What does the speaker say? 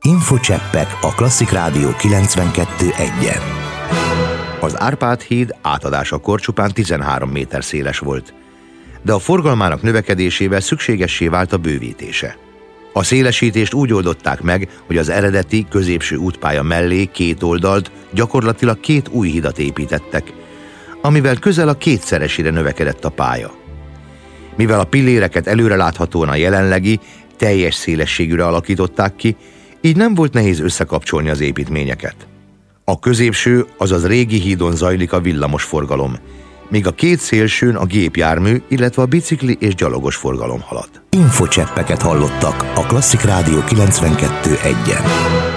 Infocseppek a Klasszik Rádió 92.1-en. Az Árpád híd átadásakor csupán 13 méter széles volt, de a forgalmának növekedésével szükségessé vált a bővítése. A szélesítést úgy oldották meg, hogy az eredeti középső útpálya mellé két oldalt gyakorlatilag két új hidat építettek, amivel közel a kétszeresére növekedett a pálya. Mivel a pilléreket előreláthatóan a jelenlegi, teljes szélességűre alakították ki, így nem volt nehéz összekapcsolni az építményeket. A középső, azaz régi hídon zajlik a villamos forgalom, míg a két szélsőn a gépjármű, illetve a bicikli és gyalogos forgalom halad. Infocseppeket hallottak a Klasszik Rádió 92.1-en.